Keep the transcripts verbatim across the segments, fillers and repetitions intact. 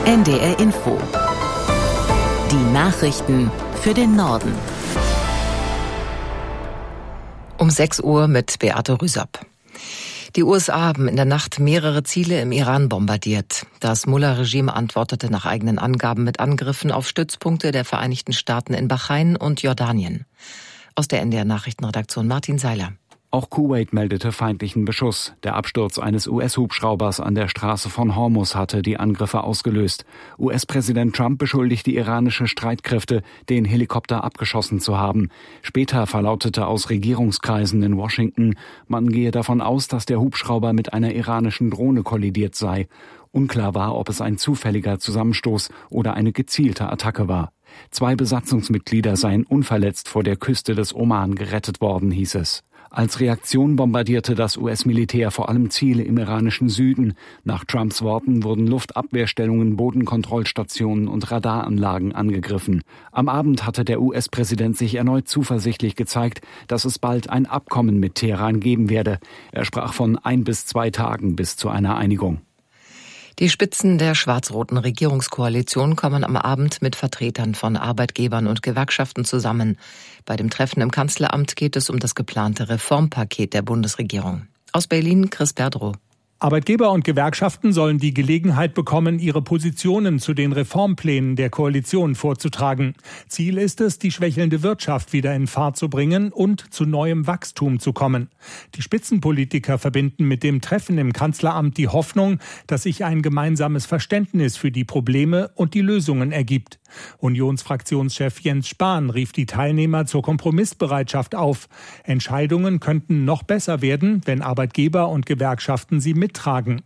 N D R Info. Die Nachrichten für den Norden. Um sechs Uhr mit Beate Rüsop. Die U S A haben in der Nacht mehrere Ziele im Iran bombardiert. Das Mullah-Regime antwortete nach eigenen Angaben mit Angriffen auf Stützpunkte der Vereinigten Staaten in Bahrain und Jordanien. Aus der N D R-Nachrichtenredaktion Martin Seiler. Auch Kuwait meldete feindlichen Beschuss. Der Absturz eines U S-Hubschraubers an der Straße von Hormuz hatte die Angriffe ausgelöst. U S-Präsident Trump beschuldigt die iranische Streitkräfte, den Helikopter abgeschossen zu haben. Später verlautete aus Regierungskreisen in Washington, man gehe davon aus, dass der Hubschrauber mit einer iranischen Drohne kollidiert sei. Unklar war, ob es ein zufälliger Zusammenstoß oder eine gezielte Attacke war. Zwei Besatzungsmitglieder seien unverletzt vor der Küste des Oman gerettet worden, hieß es. Als Reaktion bombardierte das U S-Militär vor allem Ziele im iranischen Süden. Nach Trumps Worten wurden Luftabwehrstellungen, Bodenkontrollstationen und Radaranlagen angegriffen. Am Abend hatte der U S-Präsident sich erneut zuversichtlich gezeigt, dass es bald ein Abkommen mit Teheran geben werde. Er sprach von ein bis zwei Tagen bis zu einer Einigung. Die Spitzen der schwarz-roten Regierungskoalition kommen am Abend mit Vertretern von Arbeitgebern und Gewerkschaften zusammen. Bei dem Treffen im Kanzleramt geht es um das geplante Reformpaket der Bundesregierung. Aus Berlin Chris Berdrow. Arbeitgeber und Gewerkschaften sollen die Gelegenheit bekommen, ihre Positionen zu den Reformplänen der Koalition vorzutragen. Ziel ist es, die schwächelnde Wirtschaft wieder in Fahrt zu bringen und zu neuem Wachstum zu kommen. Die Spitzenpolitiker verbinden mit dem Treffen im Kanzleramt die Hoffnung, dass sich ein gemeinsames Verständnis für die Probleme und die Lösungen ergibt. Unionsfraktionschef Jens Spahn rief die Teilnehmer zur Kompromissbereitschaft auf. Entscheidungen könnten noch besser werden, wenn Arbeitgeber und Gewerkschaften sie mittragen.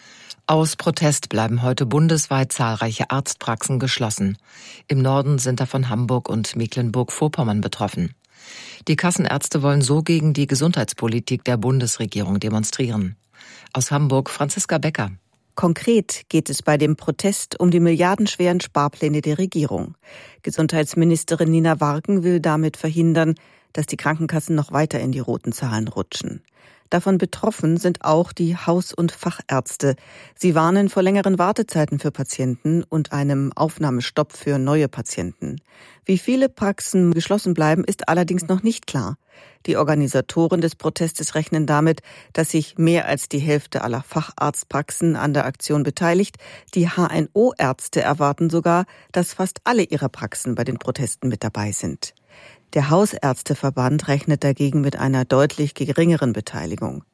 Aus Protest bleiben heute bundesweit zahlreiche Arztpraxen geschlossen. Im Norden sind davon Hamburg und Mecklenburg-Vorpommern betroffen. Die Kassenärzte wollen so gegen die Gesundheitspolitik der Bundesregierung demonstrieren. Aus Hamburg Franziska Becker. Konkret geht es bei dem Protest um die milliardenschweren Sparpläne der Regierung. Gesundheitsministerin Nina Warken will damit verhindern, dass die Krankenkassen noch weiter in die roten Zahlen rutschen. Davon betroffen sind auch die Haus- und Fachärzte. Sie warnen vor längeren Wartezeiten für Patienten und einem Aufnahmestopp für neue Patienten. Wie viele Praxen geschlossen bleiben, ist allerdings noch nicht klar. Die Organisatoren des Protestes rechnen damit, dass sich mehr als die Hälfte aller Facharztpraxen an der Aktion beteiligt. Die H N O-Ärzte erwarten sogar, dass fast alle ihrer Praxen bei den Protesten mit dabei sind. Der Hausärzteverband rechnet dagegen mit einer deutlich geringeren Beteiligung.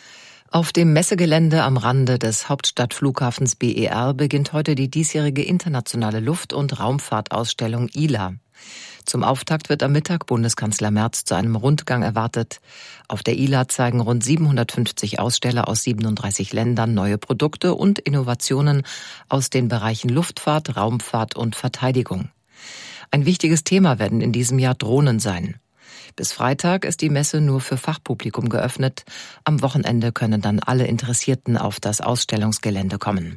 Auf dem Messegelände am Rande des Hauptstadtflughafens B E R beginnt heute die diesjährige internationale Luft- und Raumfahrtausstellung I L A. Zum Auftakt wird am Mittag Bundeskanzler Merz zu einem Rundgang erwartet. Auf der I L A zeigen rund siebenhundertfünfzig Aussteller aus siebenunddreißig Ländern neue Produkte und Innovationen aus den Bereichen Luftfahrt, Raumfahrt und Verteidigung. Ein wichtiges Thema werden in diesem Jahr Drohnen sein. Bis Freitag ist die Messe nur für Fachpublikum geöffnet. Am Wochenende können dann alle Interessierten auf das Ausstellungsgelände kommen.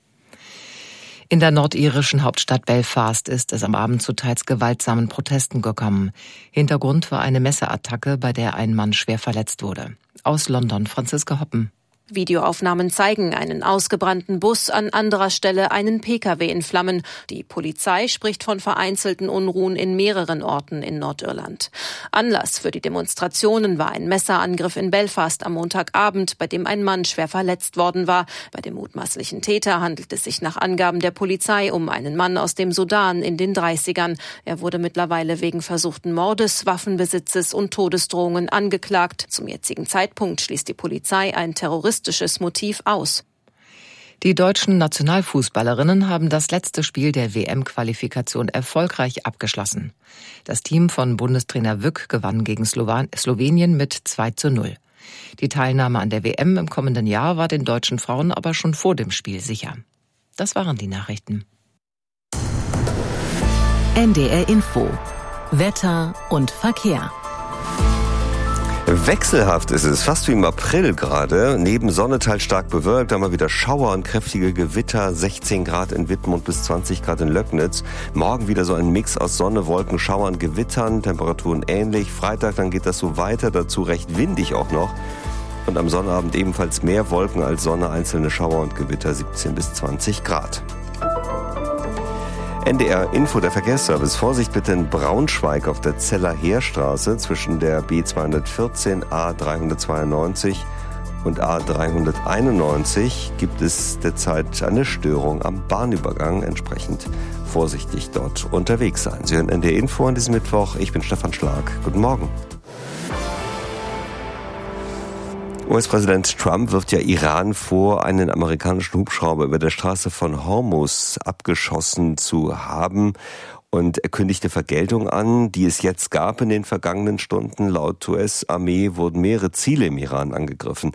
In der nordirischen Hauptstadt Belfast ist es am Abend zu teils gewaltsamen Protesten gekommen. Hintergrund war eine Messeattacke, bei der ein Mann schwer verletzt wurde. Aus London Franziska Hoppen. Videoaufnahmen zeigen einen ausgebrannten Bus, an anderer Stelle einen P K W in Flammen. Die Polizei spricht von vereinzelten Unruhen in mehreren Orten in Nordirland. Anlass für die Demonstrationen war ein Messerangriff in Belfast am Montagabend, bei dem ein Mann schwer verletzt worden war. Bei dem mutmaßlichen Täter handelt es sich nach Angaben der Polizei um einen Mann aus dem Sudan in den dreißigern. Er wurde mittlerweile wegen versuchten Mordes, Waffenbesitzes und Todesdrohungen angeklagt. Zum jetzigen Zeitpunkt schließt die Polizei ein Terrorismus Motiv aus. Die deutschen Nationalfußballerinnen haben das letzte Spiel der W M-Qualifikation erfolgreich abgeschlossen. Das Team von Bundestrainer Wück gewann gegen Slowenien mit zwei zu null. Die Teilnahme an der W M im kommenden Jahr war den deutschen Frauen aber schon vor dem Spiel sicher. Das waren die Nachrichten. N D R Info. Wetter und Verkehr. Wechselhaft ist es, fast wie im April gerade. Neben Sonne teils stark bewölkt, haben wir wieder Schauer und kräftige Gewitter. sechzehn Grad in Wittmund bis zwanzig Grad in Löcknitz. Morgen wieder so ein Mix aus Sonne, Wolken, Schauern, Gewittern. Temperaturen ähnlich. Freitag, dann geht das so weiter. Dazu recht windig auch noch. Und am Sonnabend ebenfalls mehr Wolken als Sonne, einzelne Schauer und Gewitter, siebzehn bis zwanzig Grad. N D R Info, der Verkehrsservice. Vorsicht bitte in Braunschweig auf der Zeller Heerstraße zwischen der B zweihundertvierzehn, A dreihundertzweiundneunzig und A dreihunderteinundneunzig gibt es derzeit eine Störung am Bahnübergang. Entsprechend vorsichtig dort unterwegs sein. Sie hören N D R Info an diesem Mittwoch. Ich bin Stefan Schlag. Guten Morgen. U S-Präsident Trump wirft ja Iran vor, einen amerikanischen Hubschrauber über der Straße von Hormuz abgeschossen zu haben. Und er kündigte Vergeltung an, die es jetzt gab in den vergangenen Stunden. Laut U S-Armee wurden mehrere Ziele im Iran angegriffen.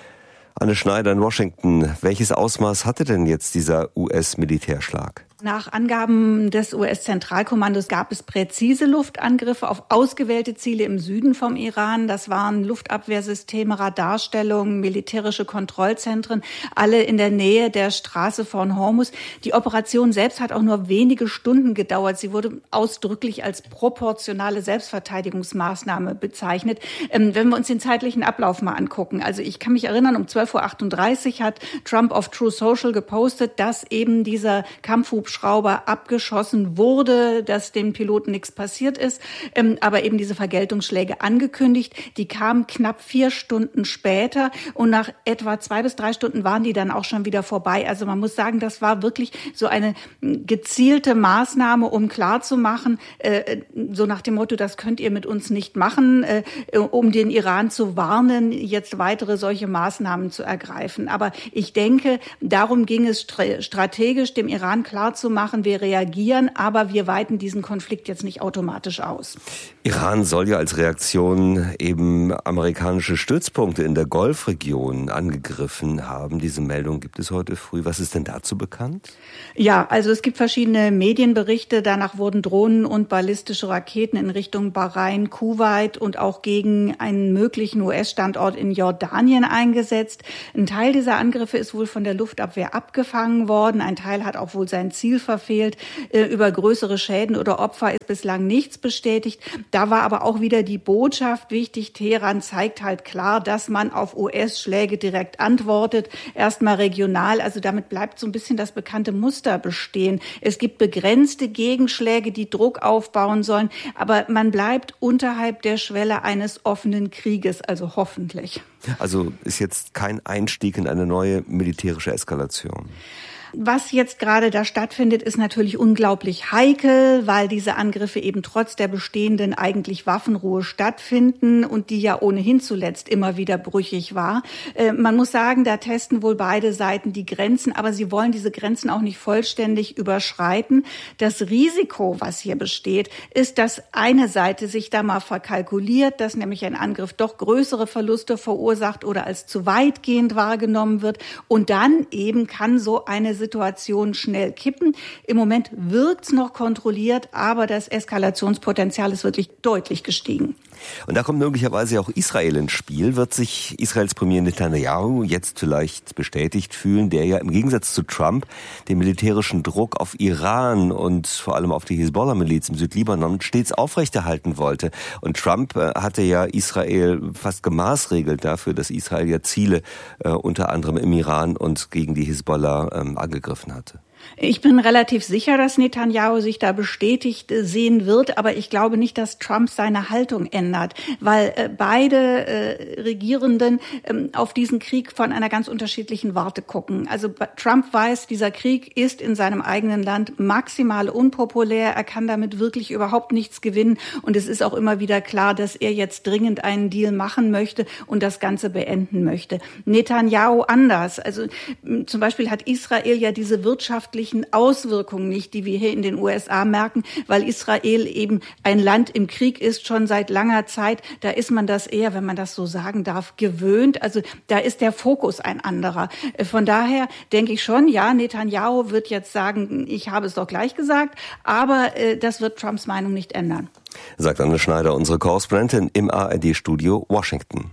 Anne Schneider in Washington. Welches Ausmaß hatte denn jetzt dieser U S-Militärschlag? Nach Angaben des U S-Zentralkommandos gab es präzise Luftangriffe auf ausgewählte Ziele im Süden vom Iran. Das waren Luftabwehrsysteme, Radarstellungen, militärische Kontrollzentren, alle in der Nähe der Straße von Hormuz. Die Operation selbst hat auch nur wenige Stunden gedauert. Sie wurde ausdrücklich als proportionale Selbstverteidigungsmaßnahme bezeichnet. Ähm, wenn wir uns den zeitlichen Ablauf mal angucken. Also ich kann mich erinnern, um zwölf Uhr achtunddreißig hat Trump auf True Social gepostet, dass eben dieser Kampfhubschrauber Schrauber abgeschossen wurde, dass dem Piloten nichts passiert ist, ähm, aber eben diese Vergeltungsschläge angekündigt. Die kamen knapp vier Stunden später und nach etwa zwei bis drei Stunden waren die dann auch schon wieder vorbei. Also man muss sagen, das war wirklich so eine gezielte Maßnahme, um klarzumachen, äh, so nach dem Motto, das könnt ihr mit uns nicht machen, äh, um den Iran zu warnen, jetzt weitere solche Maßnahmen zu ergreifen. Aber ich denke, darum ging es strategisch, dem Iran klar zu machen, wir reagieren, aber wir weiten diesen Konflikt jetzt nicht automatisch aus. Iran soll ja als Reaktion eben amerikanische Stützpunkte in der Golfregion angegriffen haben. Diese Meldung gibt es heute früh. Was ist denn dazu bekannt? Ja, also es gibt verschiedene Medienberichte. Danach wurden Drohnen und ballistische Raketen in Richtung Bahrain, Kuwait und auch gegen einen möglichen U S-Standort in Jordanien eingesetzt. Ein Teil dieser Angriffe ist wohl von der Luftabwehr abgefangen worden. Ein Teil hat auch wohl sein Ziel verfehlt. Über größere Schäden oder Opfer ist bislang nichts bestätigt. Da war aber auch wieder die Botschaft wichtig. Teheran zeigt halt klar, dass man auf U S-Schläge direkt antwortet. Erstmal regional. Also damit bleibt so ein bisschen das bekannte Muster bestehen. Es gibt begrenzte Gegenschläge, die Druck aufbauen sollen. Aber man bleibt unterhalb der Schwelle eines offenen Krieges. Also hoffentlich. Also ist jetzt kein Einstieg in eine neue militärische Eskalation. Was jetzt gerade da stattfindet, ist natürlich unglaublich heikel, weil diese Angriffe eben trotz der bestehenden eigentlich Waffenruhe stattfinden und die ja ohnehin zuletzt immer wieder brüchig war. Äh, man muss sagen, da testen wohl beide Seiten die Grenzen, aber sie wollen diese Grenzen auch nicht vollständig überschreiten. Das Risiko, was hier besteht, ist, dass eine Seite sich da mal verkalkuliert, dass nämlich ein Angriff doch größere Verluste verursacht oder als zu weitgehend wahrgenommen wird. Und dann eben kann so eine Situation schnell kippen. Im Moment wirkt's noch kontrolliert, aber das Eskalationspotenzial ist wirklich deutlich gestiegen. Und da kommt möglicherweise auch Israel ins Spiel. Wird sich Israels Premier Netanyahu jetzt vielleicht bestätigt fühlen, der ja im Gegensatz zu Trump den militärischen Druck auf Iran und vor allem auf die Hisbollah-Miliz im Südlibanon stets aufrechterhalten wollte. Und Trump äh, hatte ja Israel fast gemaßregelt dafür, dass Israel ja Ziele äh, unter anderem im Iran und gegen die Hisbollah ähm, angegriffen hatte. Ich bin relativ sicher, dass Netanyahu sich da bestätigt sehen wird, aber ich glaube nicht, dass Trump seine Haltung ändert, weil äh, beide äh, Regierenden ähm, auf diesen Krieg von einer ganz unterschiedlichen Warte gucken. Also Trump weiß, dieser Krieg ist in seinem eigenen Land maximal unpopulär, er kann damit wirklich überhaupt nichts gewinnen und es ist auch immer wieder klar, dass er jetzt dringend einen Deal machen möchte und das Ganze beenden möchte. Netanyahu anders. Also zum Beispiel hat Israel ja diese Wirtschaft Auswirkungen nicht, die wir hier in den U S A merken, weil Israel eben ein Land im Krieg ist, schon seit langer Zeit. Da ist man das eher, wenn man das so sagen darf, gewöhnt. Also da ist der Fokus ein anderer. Von daher denke ich schon, ja, Netanyahu wird jetzt sagen, ich habe es doch gleich gesagt, aber äh, das wird Trumps Meinung nicht ändern. Sagt Anne Schneider, unsere Korrespondentin im A R D-Studio Washington.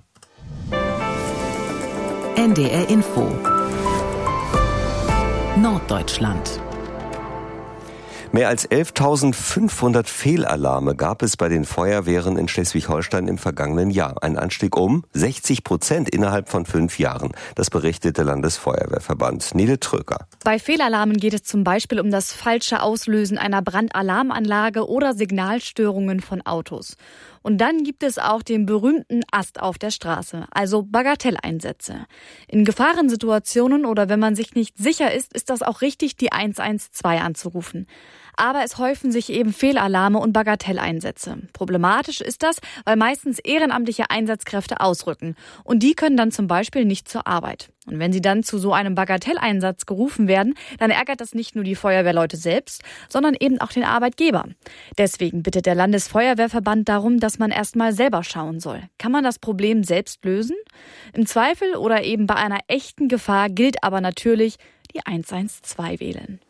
N D R Info Norddeutschland. Mehr als elftausendfünfhundert Fehlalarme gab es bei den Feuerwehren in Schleswig-Holstein im vergangenen Jahr. Ein Anstieg um sechzig Prozent innerhalb von fünf Jahren. Das berichtet der Landesfeuerwehrverband. Nele Tröger. Bei Fehlalarmen geht es zum Beispiel um das falsche Auslösen einer Brandalarmanlage oder Signalstörungen von Autos. Und dann gibt es auch den berühmten Ast auf der Straße, also Bagatelleinsätze. In Gefahrensituationen oder wenn man sich nicht sicher ist, ist das auch richtig, die eins eins zwei anzurufen. Aber es häufen sich eben Fehlalarme und Bagatelleinsätze. Problematisch ist das, weil meistens ehrenamtliche Einsatzkräfte ausrücken. Und die können dann zum Beispiel nicht zur Arbeit. Und wenn sie dann zu so einem Bagatelleinsatz gerufen werden, dann ärgert das nicht nur die Feuerwehrleute selbst, sondern eben auch den Arbeitgeber. Deswegen bittet der Landesfeuerwehrverband darum, dass man erst mal selber schauen soll. Kann man das Problem selbst lösen? Im Zweifel oder eben bei einer echten Gefahr gilt aber natürlich die eins eins zwei wählen.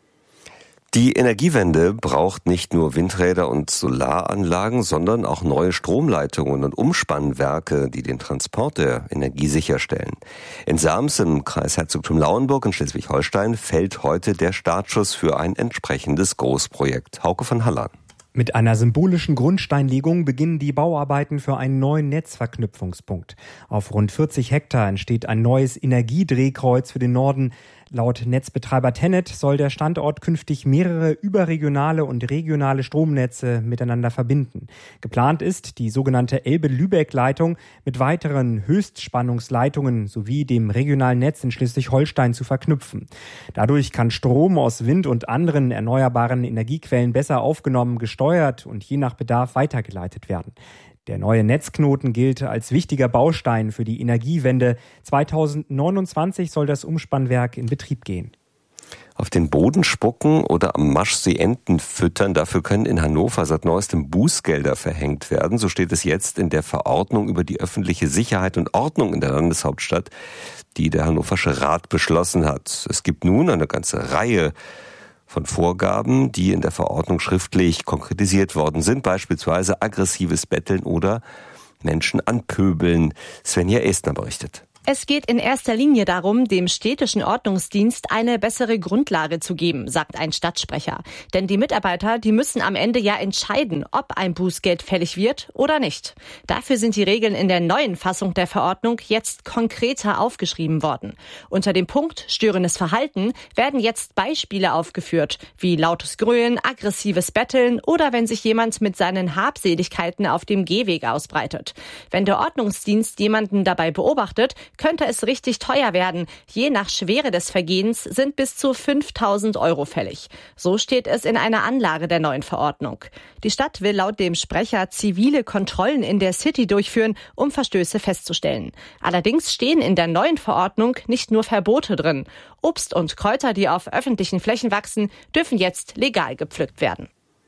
Die Energiewende braucht nicht nur Windräder und Solaranlagen, sondern auch neue Stromleitungen und Umspannwerke, die den Transport der Energie sicherstellen. In Sams im Kreis Herzogtum Lauenburg in Schleswig-Holstein fällt heute der Startschuss für ein entsprechendes Großprojekt. Hauke von Hallan. Mit einer symbolischen Grundsteinlegung beginnen die Bauarbeiten für einen neuen Netzverknüpfungspunkt. Auf rund vierzig Hektar entsteht ein neues Energiedrehkreuz für den Norden. Laut Netzbetreiber TenneT soll der Standort künftig mehrere überregionale und regionale Stromnetze miteinander verbinden. Geplant ist die sogenannte Elbe-Lübeck-Leitung mit weiteren Höchstspannungsleitungen sowie dem regionalen Netz in Schleswig-Holstein zu verknüpfen. Dadurch kann Strom aus Wind und anderen erneuerbaren Energiequellen besser aufgenommen, gesteuert und je nach Bedarf weitergeleitet werden. Der neue Netzknoten gilt als wichtiger Baustein für die Energiewende. zweitausendneunundzwanzig soll das Umspannwerk in Betrieb gehen. Auf den Boden spucken oder am Maschsee Enten füttern, dafür können in Hannover seit neuestem Bußgelder verhängt werden. So steht es jetzt in der Verordnung über die öffentliche Sicherheit und Ordnung in der Landeshauptstadt, die der Hannoversche Rat beschlossen hat. Es gibt nun eine ganze Reihe von Vorgaben, die in der Verordnung schriftlich konkretisiert worden sind, beispielsweise aggressives Betteln oder Menschen anpöbeln. Svenja Estner berichtet. Es geht in erster Linie darum, dem städtischen Ordnungsdienst eine bessere Grundlage zu geben, sagt ein Stadtsprecher. Denn die Mitarbeiter, die müssen am Ende ja entscheiden, ob ein Bußgeld fällig wird oder nicht. Dafür sind die Regeln in der neuen Fassung der Verordnung jetzt konkreter aufgeschrieben worden. Unter dem Punkt störendes Verhalten werden jetzt Beispiele aufgeführt, wie lautes Grölen, aggressives Betteln oder wenn sich jemand mit seinen Habseligkeiten auf dem Gehweg ausbreitet. Wenn der Ordnungsdienst jemanden dabei beobachtet, könnte es richtig teuer werden. Je nach Schwere des Vergehens sind bis zu fünftausend Euro fällig. So steht es in einer Anlage der neuen Verordnung. Die Stadt will laut dem Sprecher zivile Kontrollen in der City durchführen, um Verstöße festzustellen. Allerdings stehen in der neuen Verordnung nicht nur Verbote drin. Obst und Kräuter, die auf öffentlichen Flächen wachsen, dürfen jetzt legal gepflückt werden.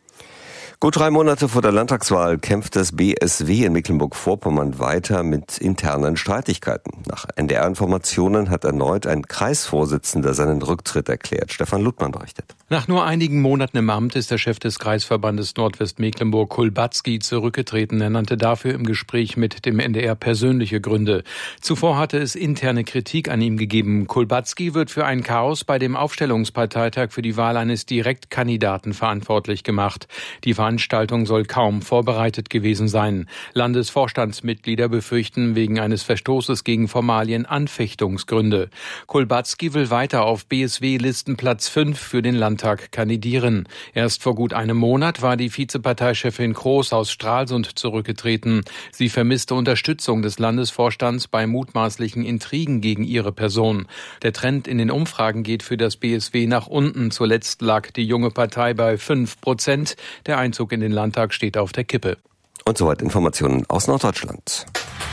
Gut drei Monate vor der Landtagswahl kämpft das B S W in Mecklenburg-Vorpommern weiter mit internen Streitigkeiten. Nach N D R-Informationen hat erneut ein Kreisvorsitzender seinen Rücktritt erklärt. Stefan Luttmann berichtet. Nach nur einigen Monaten im Amt ist der Chef des Kreisverbandes Nordwestmecklenburg, Kulbatzky, zurückgetreten. Er nannte dafür im Gespräch mit dem N D R persönliche Gründe. Zuvor hatte es interne Kritik an ihm gegeben. Kulbatzky wird für ein Chaos bei dem Aufstellungsparteitag für die Wahl eines Direktkandidaten verantwortlich gemacht. Die Veranstaltung soll kaum vorbereitet gewesen sein. Landesvorstandsmitglieder befürchten wegen eines Verstoßes gegen Formalien Anfechtungsgründe. Kulbatzky will weiter auf B S W-Listenplatz fünf für den Landtag kandidieren. Erst vor gut einem Monat war die Vizeparteichefin Kroos aus Stralsund zurückgetreten. Sie vermisste Unterstützung des Landesvorstands bei mutmaßlichen Intrigen gegen ihre Person. Der Trend in den Umfragen geht für das B S W nach unten. Zuletzt lag die junge Partei bei fünf Prozent. Der Einzug in den Landtag steht auf der Kippe. Und soweit Informationen aus Norddeutschland.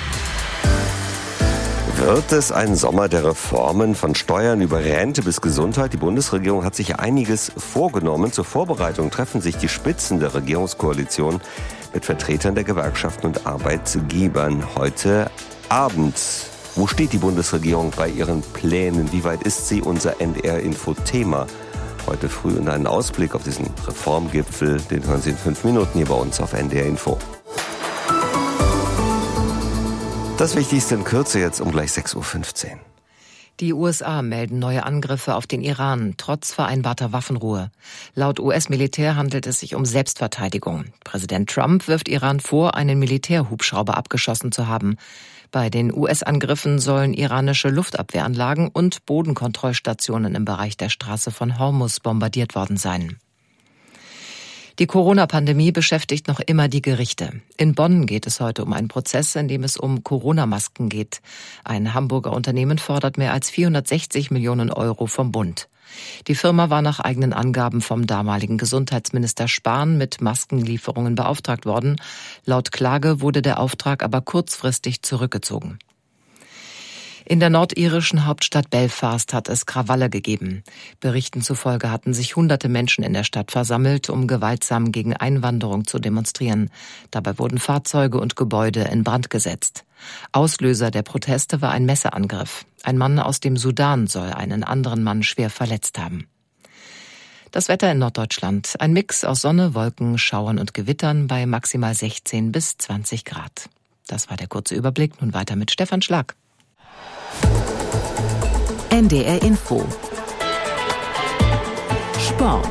Wird es ein Sommer der Reformen von Steuern über Rente bis Gesundheit? Die Bundesregierung hat sich einiges vorgenommen. Zur Vorbereitung treffen sich die Spitzen der Regierungskoalition mit Vertretern der Gewerkschaften und Arbeitgebern heute Abend. Wo steht die Bundesregierung bei ihren Plänen? Wie weit ist sie? Unser N D R-Info-Thema. Heute früh und einen Ausblick auf diesen Reformgipfel, den hören Sie in fünf Minuten hier bei uns auf N D R Info. Das Wichtigste in Kürze jetzt um gleich sechs Uhr fünfzehn. Die U S A melden neue Angriffe auf den Iran, trotz vereinbarter Waffenruhe. Laut U S-Militär handelt es sich um Selbstverteidigung. Präsident Trump wirft Iran vor, einen Militärhubschrauber abgeschossen zu haben. Bei den U S-Angriffen sollen iranische Luftabwehranlagen und Bodenkontrollstationen im Bereich der Straße von Hormuz bombardiert worden sein. Die Corona-Pandemie beschäftigt noch immer die Gerichte. In Bonn geht es heute um einen Prozess, in dem es um Corona-Masken geht. Ein Hamburger Unternehmen fordert mehr als vierhundertsechzig Millionen Euro vom Bund. Die Firma war nach eigenen Angaben vom damaligen Gesundheitsminister Spahn mit Maskenlieferungen beauftragt worden. Laut Klage wurde der Auftrag aber kurzfristig zurückgezogen. In der nordirischen Hauptstadt Belfast hat es Krawalle gegeben. Berichten zufolge hatten sich hunderte Menschen in der Stadt versammelt, um gewaltsam gegen Einwanderung zu demonstrieren. Dabei wurden Fahrzeuge und Gebäude in Brand gesetzt. Auslöser der Proteste war ein Messerangriff. Ein Mann aus dem Sudan soll einen anderen Mann schwer verletzt haben. Das Wetter in Norddeutschland. Ein Mix aus Sonne, Wolken, Schauern und Gewittern bei maximal sechzehn bis zwanzig Grad. Das war der kurze Überblick. Nun weiter mit Stefan Schlag. N D R Info. Sport.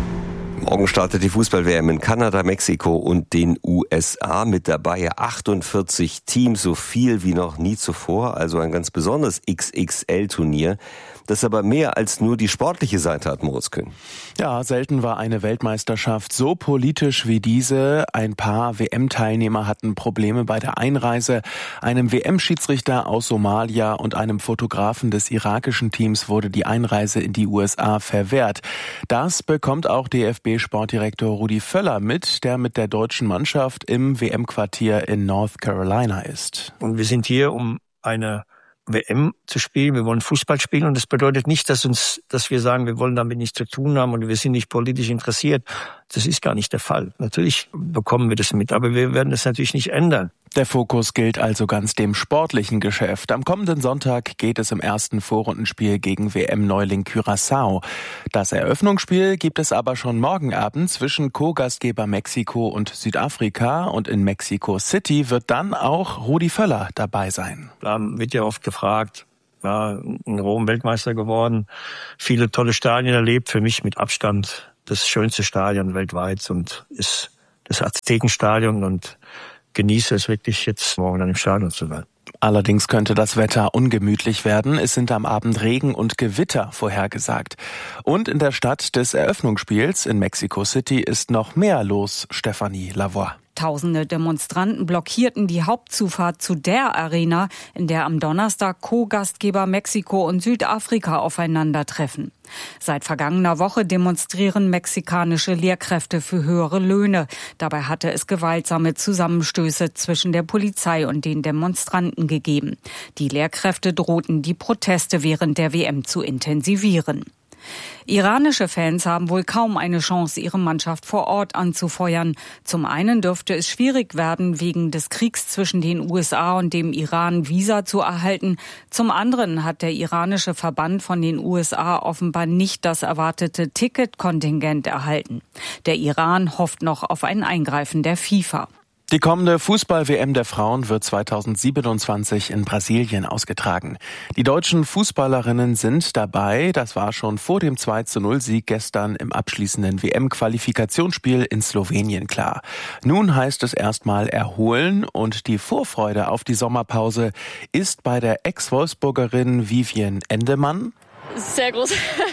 Morgen startet die Fußball-W M in Kanada, Mexiko und den U S A. Mit dabei achtundvierzig Teams, so viel wie noch nie zuvor. Also ein ganz besonderes X X L-Turnier, das aber mehr als nur die sportliche Seite hat, Moritz Kühn. Ja, selten war eine Weltmeisterschaft so politisch wie diese. Ein paar W M-Teilnehmer hatten Probleme bei der Einreise. Einem W M-Schiedsrichter aus Somalia und einem Fotografen des irakischen Teams wurde die Einreise in die U S A verwehrt. Das bekommt auch D F B-Sportdirektor Rudi Völler mit, der mit der deutschen Mannschaft im W M-Quartier in North Carolina ist. Und wir sind hier, um eine W M zu spielen, wir wollen Fußball spielen und das bedeutet nicht, dass uns, dass wir sagen, wir wollen damit nichts zu tun haben und wir sind nicht politisch interessiert. Das ist gar nicht der Fall. Natürlich bekommen wir das mit, aber wir werden das natürlich nicht ändern. Der Fokus gilt also ganz dem sportlichen Geschäft. Am kommenden Sonntag geht es im ersten Vorrundenspiel gegen W M-Neuling Curaçao. Das Eröffnungsspiel gibt es aber schon morgen Abend zwischen Co-Gastgeber Mexiko und Südafrika und in Mexico City wird dann auch Rudi Völler dabei sein. Da wird ja oft gefragt, ja, in Rom Weltmeister geworden, viele tolle Stadien erlebt, für mich mit Abstand das schönste Stadion weltweit und ist das Aztekenstadion und genieße es wirklich jetzt morgen dann im Stadion zu sein. Allerdings könnte das Wetter ungemütlich werden. Es sind am Abend Regen und Gewitter vorhergesagt. Und in der Stadt des Eröffnungsspiels in Mexico City ist noch mehr los, Stefanie Lavoie. Tausende Demonstranten blockierten die Hauptzufahrt zu der Arena, in der am Donnerstag Co-Gastgeber Mexiko und Südafrika aufeinandertreffen. Seit vergangener Woche demonstrieren mexikanische Lehrkräfte für höhere Löhne. Dabei hatte es gewaltsame Zusammenstöße zwischen der Polizei und den Demonstranten gegeben. Die Lehrkräfte drohten, die Proteste während der W M zu intensivieren. Iranische Fans haben wohl kaum eine Chance, ihre Mannschaft vor Ort anzufeuern. Zum einen dürfte es schwierig werden, wegen des Kriegs zwischen den U S A und dem Iran Visa zu erhalten. Zum anderen hat der iranische Verband von den U S A offenbar nicht das erwartete Ticketkontingent erhalten. Der Iran hofft noch auf ein Eingreifen der FIFA. Die kommende Fußball-W M der Frauen wird zweitausendsiebenundzwanzig in Brasilien ausgetragen. Die deutschen Fußballerinnen sind dabei. Das war schon vor dem zwei zu null Sieg gestern im abschließenden W M-Qualifikationsspiel in Slowenien klar. Nun heißt es erstmal erholen und die Vorfreude auf die Sommerpause ist bei der Ex-Wolfsburgerin Vivien Endemann. Sehr groß.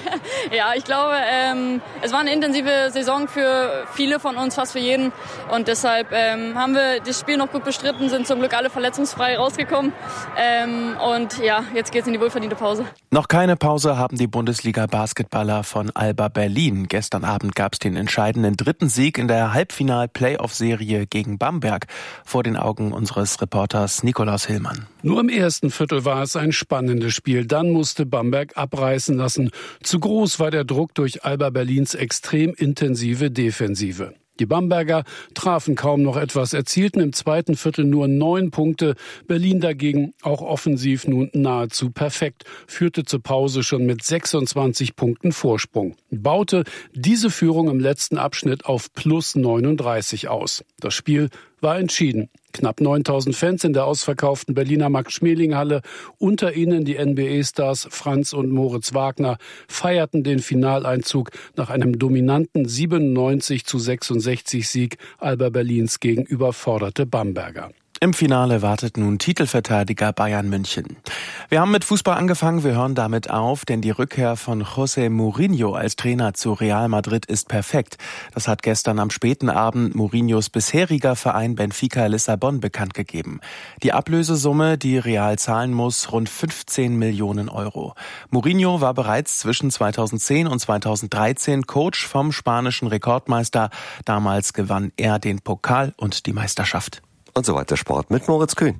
Ja, ich glaube, ähm, es war eine intensive Saison für viele von uns, fast für jeden. Und deshalb ähm, haben wir das Spiel noch gut bestritten, sind zum Glück alle verletzungsfrei rausgekommen. Ähm, und ja, jetzt geht's in die wohlverdiente Pause. Noch keine Pause haben die Bundesliga-Basketballer von Alba Berlin. Gestern Abend gab's den entscheidenden dritten Sieg in der Halbfinal-Playoff-Serie gegen Bamberg vor den Augen unseres Reporters Nikolaus Hillmann. Nur im ersten Viertel war es ein spannendes Spiel. Dann musste Bamberg abreißen lassen. Zu groß war der Druck durch Alba Berlins extrem intensive Defensive. Die Bamberger trafen kaum noch etwas, erzielten im zweiten Viertel nur neun Punkte. Berlin dagegen auch offensiv nun nahezu perfekt, führte zur Pause schon mit sechsundzwanzig Punkten Vorsprung, baute diese Führung im letzten Abschnitt auf plus neununddreißig aus. Das Spiel war entschieden. Knapp neuntausend Fans in der ausverkauften Berliner Max-Schmeling-Halle, unter ihnen die N B A-Stars Franz und Moritz Wagner, feierten den Finaleinzug nach einem dominanten siebenundneunzig zu sechsundsechzig Sieg Alba Berlins gegen überforderte Bamberger. Im Finale wartet nun Titelverteidiger Bayern München. Wir haben mit Fußball angefangen, wir hören damit auf, denn die Rückkehr von José Mourinho als Trainer zu Real Madrid ist perfekt. Das hat gestern am späten Abend Mourinhos bisheriger Verein Benfica Lissabon bekannt gegeben. Die Ablösesumme, die Real zahlen muss, rund fünfzehn Millionen Euro. Mourinho war bereits zwischen zweitausendzehn und zweitausenddreizehn Coach vom spanischen Rekordmeister. Damals gewann er den Pokal und die Meisterschaft. Und so weiter Sport mit Moritz Kühn.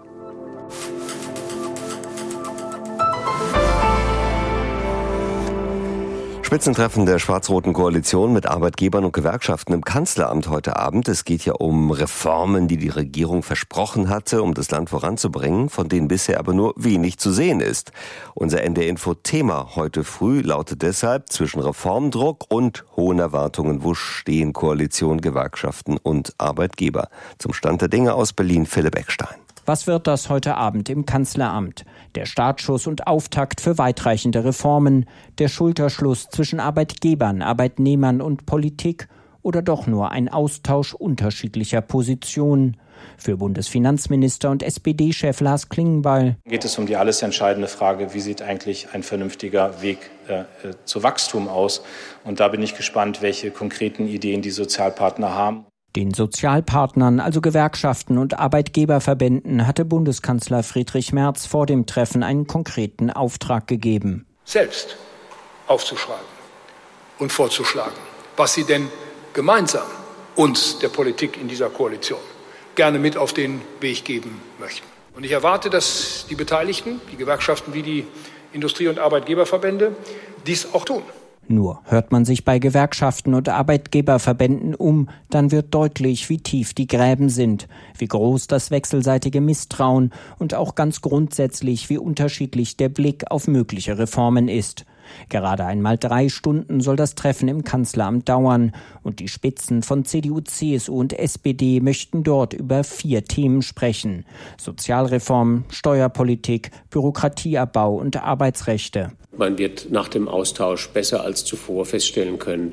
Spitzentreffen der schwarz-roten Koalition mit Arbeitgebern und Gewerkschaften im Kanzleramt heute Abend. Es geht ja um Reformen, die die Regierung versprochen hatte, um das Land voranzubringen, von denen bisher aber nur wenig zu sehen ist. Unser N D R-Info-Thema heute früh lautet deshalb: zwischen Reformdruck und hohen Erwartungen. Wo stehen Koalition, Gewerkschaften und Arbeitgeber? Zum Stand der Dinge aus Berlin, Philipp Eckstein. Was wird das heute Abend im Kanzleramt? Der Startschuss und Auftakt für weitreichende Reformen, der Schulterschluss zwischen Arbeitgebern, Arbeitnehmern und Politik oder doch nur ein Austausch unterschiedlicher Positionen? Für Bundesfinanzminister und S P D-Chef Lars Klingbeil geht es um die alles entscheidende Frage, wie sieht eigentlich ein vernünftiger Weg äh, zu Wachstum aus? Und da bin ich gespannt, welche konkreten Ideen die Sozialpartner haben. Den Sozialpartnern, also Gewerkschaften und Arbeitgeberverbänden, hatte Bundeskanzler Friedrich Merz vor dem Treffen einen konkreten Auftrag gegeben. Selbst aufzuschreiben und vorzuschlagen, was sie denn gemeinsam uns, der Politik in dieser Koalition, gerne mit auf den Weg geben möchten. Und ich erwarte, dass die Beteiligten, die Gewerkschaften wie die Industrie- und Arbeitgeberverbände, dies auch tun. Nur hört man sich bei Gewerkschaften und Arbeitgeberverbänden um, dann wird deutlich, wie tief die Gräben sind, wie groß das wechselseitige Misstrauen und auch ganz grundsätzlich, wie unterschiedlich der Blick auf mögliche Reformen ist. Gerade einmal drei Stunden soll das Treffen im Kanzleramt dauern und die Spitzen von C D U, C S U und S P D möchten dort über vier Themen sprechen: Sozialreform, Steuerpolitik, Bürokratieabbau und Arbeitsrechte. Man wird nach dem Austausch besser als zuvor feststellen können,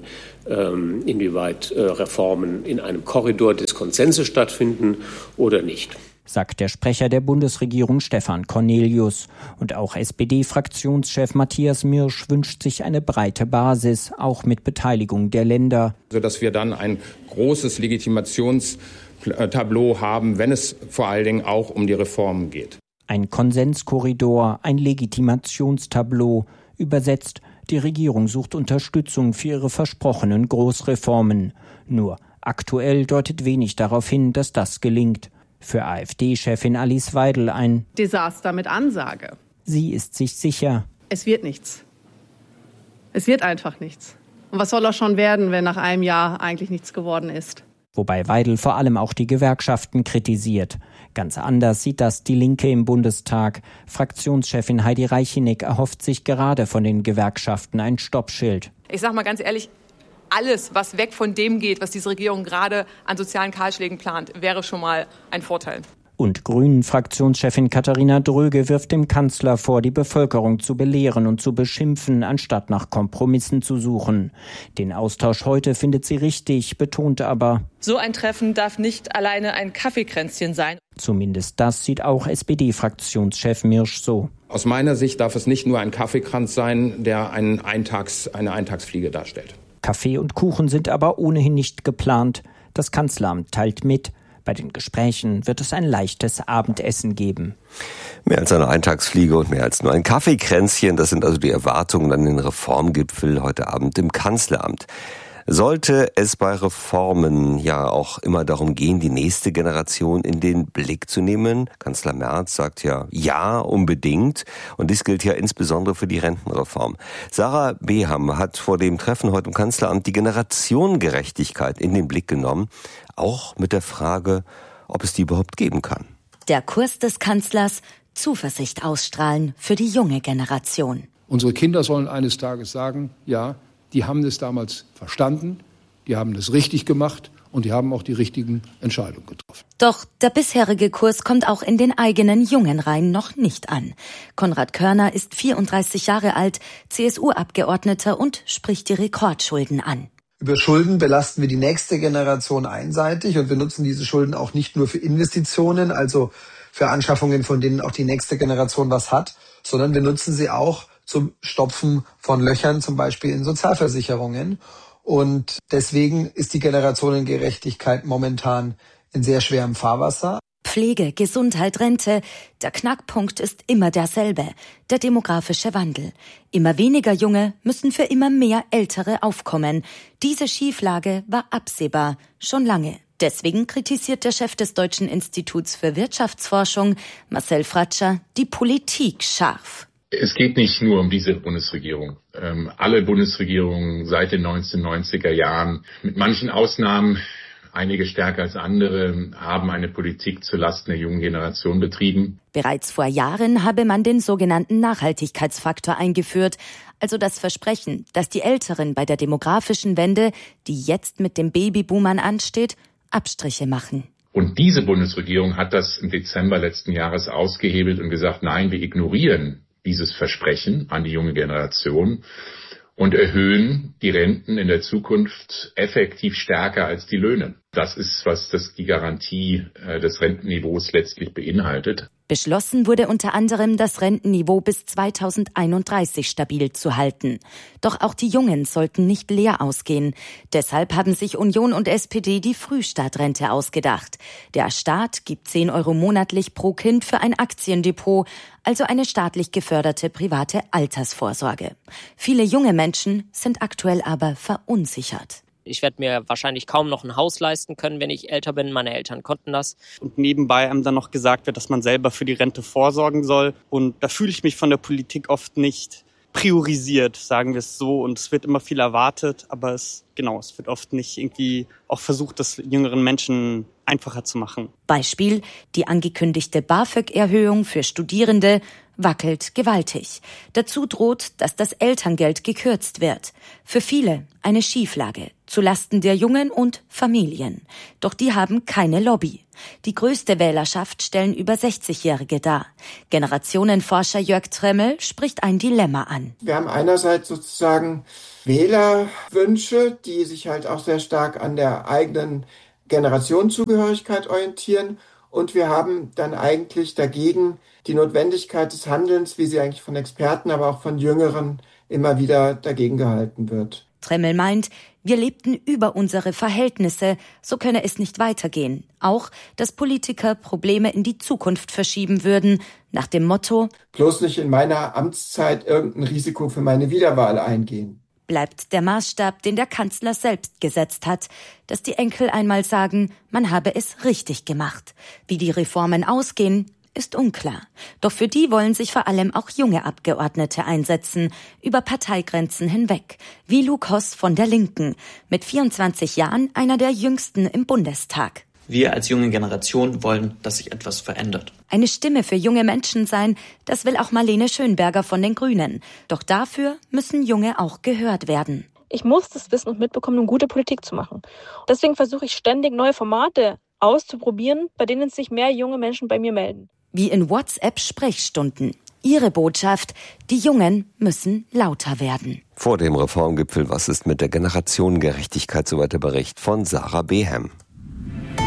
inwieweit Reformen in einem Korridor des Konsenses stattfinden oder nicht, sagt der Sprecher der Bundesregierung Stefan Cornelius. Und auch S P D-Fraktionschef Matthias Mirsch wünscht sich eine breite Basis, auch mit Beteiligung der Länder. Sodass wir dann ein großes Legitimationstableau haben, wenn es vor allen Dingen auch um die Reformen geht. Ein Konsenskorridor, ein Legitimationstableau. Übersetzt, die Regierung sucht Unterstützung für ihre versprochenen Großreformen. Nur aktuell deutet wenig darauf hin, dass das gelingt. Für AfD-Chefin Alice Weidel ein Desaster mit Ansage. Sie ist sich sicher. Es wird nichts. Es wird einfach nichts. Und was soll auch schon werden, wenn nach einem Jahr eigentlich nichts geworden ist? Wobei Weidel vor allem auch die Gewerkschaften kritisiert. Ganz anders sieht das die Linke im Bundestag. Fraktionschefin Heidi Reicheneck erhofft sich gerade von den Gewerkschaften ein Stoppschild. Ich sag mal ganz ehrlich, alles, was weg von dem geht, was diese Regierung gerade an sozialen Kahlschlägen plant, wäre schon mal ein Vorteil. Und Grünen-Fraktionschefin Katharina Dröge wirft dem Kanzler vor, die Bevölkerung zu belehren und zu beschimpfen, anstatt nach Kompromissen zu suchen. Den Austausch heute findet sie richtig, betont aber: So ein Treffen darf nicht alleine ein Kaffeekränzchen sein. Zumindest das sieht auch S P D-Fraktionschef Mirsch so. Aus meiner Sicht darf es nicht nur ein Kaffeekranz sein, der einen Eintags, eine Eintagsfliege darstellt. Kaffee und Kuchen sind aber ohnehin nicht geplant. Das Kanzleramt teilt mit: Bei den Gesprächen wird es ein leichtes Abendessen geben. Mehr als eine Eintagsfliege und mehr als nur ein Kaffeekränzchen, das sind also die Erwartungen an den Reformgipfel heute Abend im Kanzleramt. Sollte es bei Reformen ja auch immer darum gehen, die nächste Generation in den Blick zu nehmen? Kanzler Merz sagt ja, ja, unbedingt. Und dies gilt ja insbesondere für die Rentenreform. Sarah Beham hat vor dem Treffen heute im Kanzleramt die Generationengerechtigkeit in den Blick genommen. Auch mit der Frage, ob es die überhaupt geben kann. Der Kurs des Kanzlers: Zuversicht ausstrahlen für die junge Generation. Unsere Kinder sollen eines Tages sagen, ja, die haben es damals verstanden, die haben es richtig gemacht und die haben auch die richtigen Entscheidungen getroffen. Doch der bisherige Kurs kommt auch in den eigenen jungen Reihen noch nicht an. Konrad Körner ist vierunddreißig Jahre alt, C S U-Abgeordneter und spricht die Rekordschulden an. Über Schulden belasten wir die nächste Generation einseitig und wir nutzen diese Schulden auch nicht nur für Investitionen, also für Anschaffungen, von denen auch die nächste Generation was hat, sondern wir nutzen sie auch zum Stopfen von Löchern, zum Beispiel in Sozialversicherungen. Und deswegen ist die Generationengerechtigkeit momentan in sehr schwerem Fahrwasser. Pflege, Gesundheit, Rente. Der Knackpunkt ist immer derselbe, der demografische Wandel. Immer weniger Junge müssen für immer mehr Ältere aufkommen. Diese Schieflage war absehbar, schon lange. Deswegen kritisiert der Chef des Deutschen Instituts für Wirtschaftsforschung, Marcel Fratscher, die Politik scharf. Es geht nicht nur um diese Bundesregierung. Ähm, alle Bundesregierungen seit den neunzehnhundertneunziger Jahren, mit manchen Ausnahmen, einige stärker als andere, haben eine Politik zulasten der jungen Generation betrieben. Bereits vor Jahren habe man den sogenannten Nachhaltigkeitsfaktor eingeführt, also das Versprechen, dass die Älteren bei der demografischen Wende, die jetzt mit den Babyboomern ansteht, Abstriche machen. Und diese Bundesregierung hat das im Dezember letzten Jahres ausgehebelt und gesagt, nein, wir ignorieren dieses Versprechen an die junge Generation und erhöhen die Renten in der Zukunft effektiv stärker als die Löhne. Das ist, was das die Garantie äh, des Rentenniveaus letztlich beinhaltet. Beschlossen wurde unter anderem, das Rentenniveau bis zweitausendeinunddreißig stabil zu halten. Doch auch die Jungen sollten nicht leer ausgehen. Deshalb haben sich Union und S P D die Frühstartrente ausgedacht. Der Staat gibt zehn Euro monatlich pro Kind für ein Aktiendepot, also eine staatlich geförderte private Altersvorsorge. Viele junge Menschen sind aktuell aber verunsichert. Ich werde mir wahrscheinlich kaum noch ein Haus leisten können, wenn ich älter bin. Meine Eltern konnten das. Und nebenbei einem dann noch gesagt wird, dass man selber für die Rente vorsorgen soll. Und da fühle ich mich von der Politik oft nicht priorisiert, sagen wir es so. Und es wird immer viel erwartet, aber es, genau, es wird oft nicht irgendwie auch versucht, das jüngeren Menschen einfacher zu machen. Beispiel: Die angekündigte BAföG-Erhöhung für Studierende wackelt gewaltig. Dazu droht, dass das Elterngeld gekürzt wird. Für viele eine Schieflage, zulasten der Jungen und Familien. Doch die haben keine Lobby. Die größte Wählerschaft stellen über sechzigjährige dar. Generationenforscher Jörg Tremmel spricht ein Dilemma an. Wir haben einerseits sozusagen Wählerwünsche, die sich halt auch sehr stark an der eigenen Generationenzugehörigkeit orientieren. Und wir haben dann eigentlich dagegen die Notwendigkeit des Handelns, wie sie eigentlich von Experten, aber auch von Jüngeren immer wieder dagegen gehalten wird. Tremmel meint, wir lebten über unsere Verhältnisse, so könne es nicht weitergehen. Auch, dass Politiker Probleme in die Zukunft verschieben würden, nach dem Motto: bloß nicht in meiner Amtszeit irgendein Risiko für meine Wiederwahl eingehen. Bleibt der Maßstab, den der Kanzler selbst gesetzt hat, dass die Enkel einmal sagen, man habe es richtig gemacht. Wie die Reformen ausgehen, ist unklar. Doch für die wollen sich vor allem auch junge Abgeordnete einsetzen, über Parteigrenzen hinweg, wie Luke Hoss von der Linken, mit vierundzwanzig Jahren einer der jüngsten im Bundestag. Wir als junge Generation wollen, dass sich etwas verändert. Eine Stimme für junge Menschen sein, das will auch Marlene Schönberger von den Grünen. Doch dafür müssen Junge auch gehört werden. Ich muss das wissen und mitbekommen, um gute Politik zu machen. Deswegen versuche ich ständig neue Formate auszuprobieren, bei denen sich mehr junge Menschen bei mir melden. Wie in WhatsApp-Sprechstunden. Ihre Botschaft: Die Jungen müssen lauter werden. Vor dem Reformgipfel, was ist mit der Generationengerechtigkeit, soweit der Bericht von Sarah Behem.